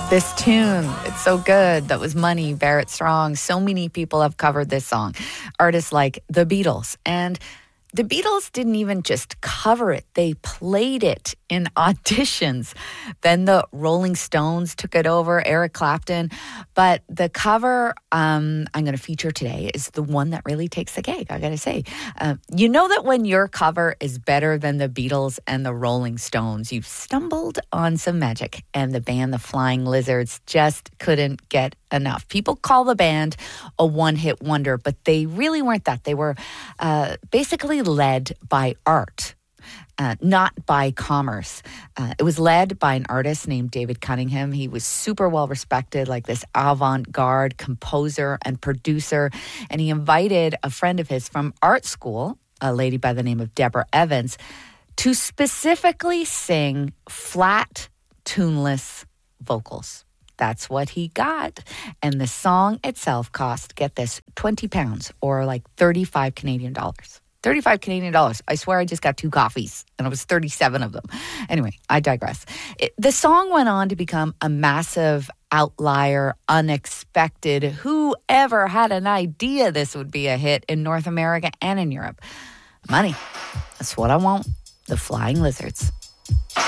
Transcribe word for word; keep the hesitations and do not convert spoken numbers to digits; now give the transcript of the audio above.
This tune, it's so good. That was Money, Barrett Strong. So many people have covered this song. Artists like the Beatles. And the Beatles didn't even just cover it. They played it in auditions. Then the Rolling Stones took it over, Eric Clapton. But the cover um, I'm going to feature today is the one that really takes the cake, I got to say. Uh, you know that when your cover is better than the Beatles and the Rolling Stones, you've stumbled on some magic. And the band, the Flying Lizards, just couldn't get enough. People call the band a one-hit wonder, but they really weren't that. They were uh, basically led by art. Uh, not by commerce. Uh, it was led by an artist named David Cunningham. He was super well respected, like this avant-garde composer and producer. And he invited a friend of his from art school, a lady by the name of Deborah Evans, to specifically sing flat, tuneless vocals. That's what he got. And the song itself cost, get this, twenty pounds or like thirty-five Canadian dollars. thirty-five Canadian dollars. I swear I just got two coffees and it was thirty-seven of them. Anyway, I digress. It, the song went on to become a massive outlier, unexpected. Whoever had an idea this would be a hit in North America and in Europe? Money. That's what I want. The Flying Lizards.